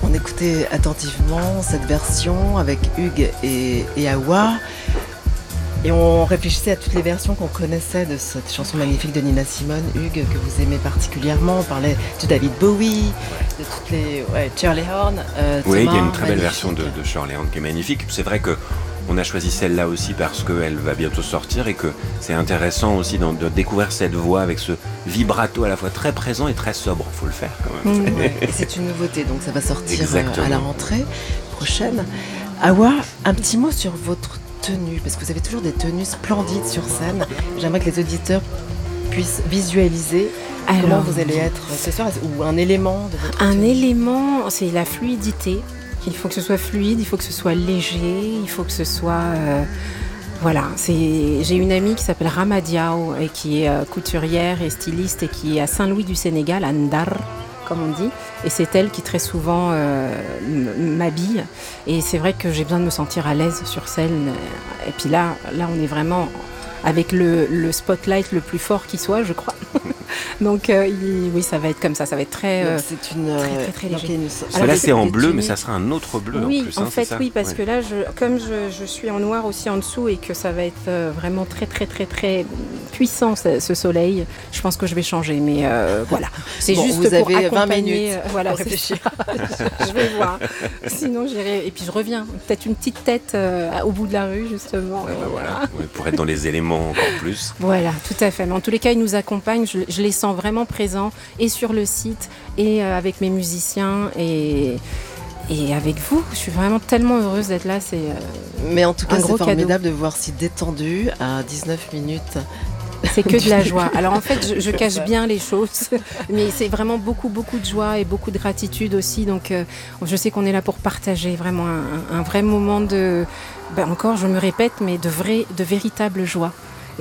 On écoutait attentivement cette version avec Hugues et Awa. Et on réfléchissait à toutes les versions qu'on connaissait de cette chanson magnifique de Nina Simone, Hugues, que vous aimez particulièrement. On parlait de David Bowie, de toutes les... Shirley Horn. Oui, Thomas, il y a une très belle magnifique. version de Shirley Horn qui est magnifique. C'est vrai que on a choisi celle-là aussi parce qu'elle va bientôt sortir et que c'est intéressant aussi de découvrir cette voix avec ce vibrato à la fois très présent et très sobre. Il faut le faire quand même. Ouais, et c'est une nouveauté, donc ça va sortir Exactement. à la rentrée prochaine. Awa, un petit mot sur votre tenue, parce que vous avez toujours des tenues splendides sur scène. J'aimerais que les auditeurs puissent visualiser comment Alors, vous allez être ce soir, ou un élément de votre un tenue. élément, c'est la fluidité. Il faut que ce soit fluide, il faut que ce soit léger, il faut que ce soit... Voilà, j'ai une amie qui s'appelle Rama Diaw et qui est couturière et styliste et qui est à Saint-Louis du Sénégal, à Ndar, comme on dit. Et c'est elle qui très souvent m'habille. Et c'est vrai que j'ai besoin de me sentir à l'aise sur scène. Et puis là on est vraiment avec le spotlight le plus fort qui soit, je crois. Donc oui, ça va être comme ça va être très... Donc, c'est une très donc, léger. il y a une- Alors, Là, des- c'est en des bleu, tenues. mais ça sera un autre bleu Oui, en plus. en c'est fait, ça oui, parce Ouais. que là, comme je suis en noir aussi en dessous et que ça va être vraiment très, très, très, très puissant ce soleil, je pense que je vais changer. Mais voilà, c'est Bon, juste vous pour avez 20 accompagner. minutes Voilà, pour c'est réfléchir. ça. Je vais voir. Sinon, j'irai. Et puis je reviens. Peut-être une petite tête au bout de la rue, justement. Ouais, bah voilà. Ouais, pour être dans les éléments encore plus. Voilà, tout à fait. Mais en tous les cas, ils nous accompagnent. Je les sens vraiment présents et sur le site et avec mes musiciens et avec vous. Je suis vraiment tellement heureuse d'être là. C'est Mais en tout cas, Un c'est gros formidable de voir si détendu à 19 minutes. c'est que de la joie. Alors en fait, je cache bien les choses, mais c'est vraiment beaucoup, beaucoup de joie et beaucoup de gratitude aussi. Donc je sais qu'on est là pour partager vraiment un vrai moment de... encore, je me répète, mais de véritable joie.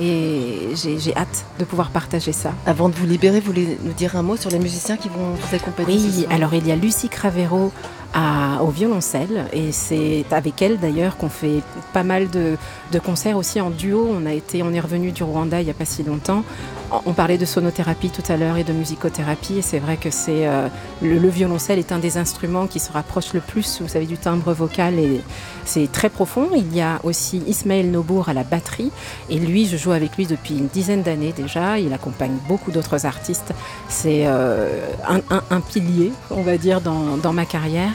Et j'ai hâte de pouvoir partager ça. Avant de vous libérer, vous voulez nous dire un mot sur les musiciens qui vont vous accompagner ce Oui, soir alors il y a Lucie Cravero au violoncelle et c'est avec elle d'ailleurs qu'on fait pas mal de concerts aussi en duo. On est revenu du Rwanda il n'y a pas si longtemps. On parlait de sonothérapie tout à l'heure et de musicothérapie et c'est vrai que c'est le violoncelle est un des instruments qui se rapproche le plus, vous savez, du timbre vocal et c'est très profond. Il y a aussi Ismaël Nobour à la batterie et lui, je joue avec lui depuis une dizaine d'années déjà. Il accompagne beaucoup d'autres artistes. C'est un pilier, on va dire, dans ma carrière.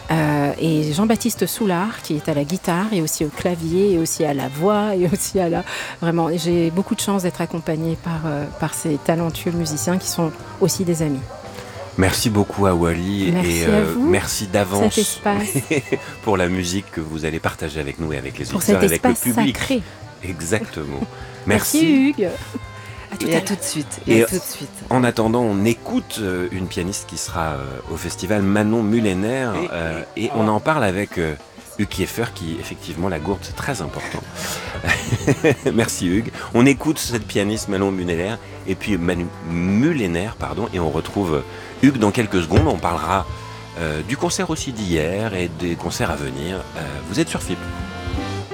Et Jean-Baptiste Soulard qui est à la guitare et aussi au clavier et aussi à la voix et aussi à la... Vraiment, j'ai beaucoup de chance d'être accompagnée par ces talentueux musiciens qui sont aussi des amis. Merci beaucoup à Wally Merci et à vous, merci d'avance cet espace. pour la musique que vous allez partager avec nous et avec les Pour auditeurs cet et avec le espace public. sacré. Exactement. Merci Hugues. À tout Et à à l'heure. tout de suite. Et- Et à tout de suite. En attendant, on écoute une pianiste qui sera au festival Manon Mullener et on en parle avec Hugues Kieffer qui, effectivement, la gourde, c'est très important. Merci Hugues. On écoute cette pianiste Manon Mullener et puis Mullener, et on retrouve Hugues dans quelques secondes. On parlera du concert aussi d'hier et des concerts à venir. Vous êtes sur FIP.